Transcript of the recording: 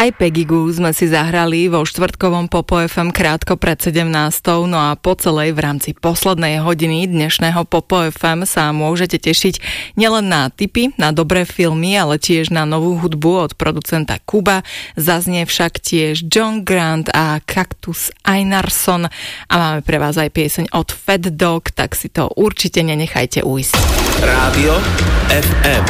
Aj Peggy Goo sme si zahrali vo štvrtkovom Popo FM krátko pred 17. No a po celej v rámci poslednej hodiny dnešného Popo FM sa môžete tešiť nielen na tipy, na dobré filmy, ale tiež na novú hudbu od producenta Kuba. Zaznie však tiež John Grant a Cactus Einarsson a máme pre vás aj pieseň od Fat Dog, tak si to určite nenechajte ujsť. Rádio FM.